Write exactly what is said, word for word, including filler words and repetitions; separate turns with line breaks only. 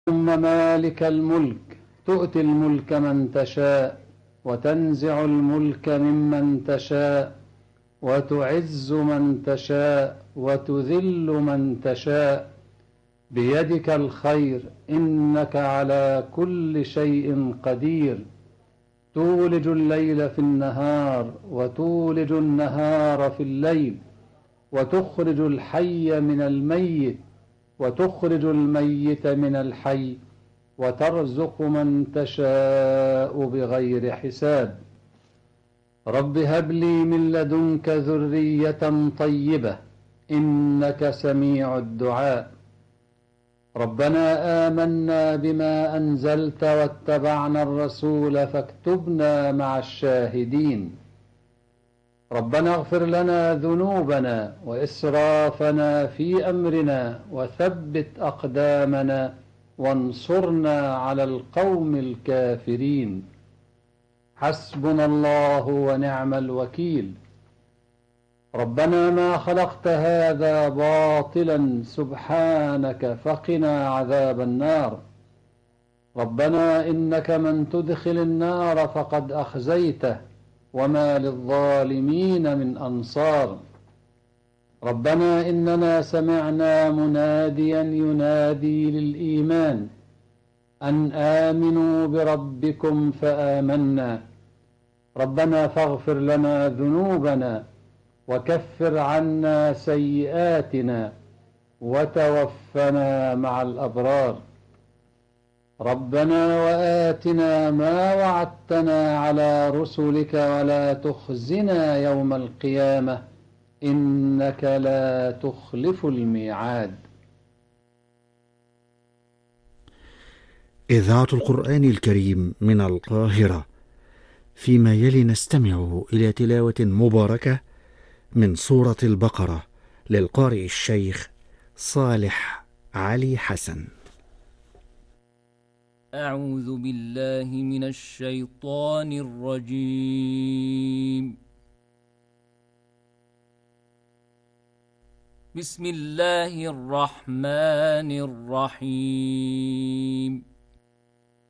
اللهم مالك الملك تؤتي الملك من تشاء وتنزع الملك ممن تشاء وتعز من تشاء وتذل من تشاء بيدك الخير إنك على كل شيء قدير. تولج الليل في النهار وتولج النهار في الليل وتخرج الحي من الميت وتخرج الميت من الحي وترزق من تشاء بغير حساب. رب هب لي من لدنك ذرية طيبة إنك سميع الدعاء. ربنا آمنا بما أنزلت واتبعنا الرسول فاكتبنا مع الشاهدين. ربنا اغفر لنا ذنوبنا وإسرافنا في أمرنا وثبت أقدامنا وانصرنا على القوم الكافرين. حسبنا الله ونعم الوكيل. ربنا ما خلقت هذا باطلا سبحانك فقنا عذاب النار. ربنا إنك من تدخل النار فقد أخزيته وما للظالمين من أنصار. ربنا إننا سمعنا مناديا ينادي للإيمان أن آمنوا بربكم فآمنا. ربنا فاغفر لنا ذنوبنا وكفر عنا سيئاتنا وتوفنا مع الأبرار. ربنا وآتنا ما وعدتنا على رسلك ولا تخزنا يوم القيامة إنك لا تخلف الميعاد.
إذاعة القرآن الكريم من القاهرة. فيما يلي نستمع إلى تلاوة مباركة من سورة البقرة للقارئ الشيخ صالح علي حسن.
أعوذ بالله من الشيطان الرجيم. بسم الله الرحمن الرحيم.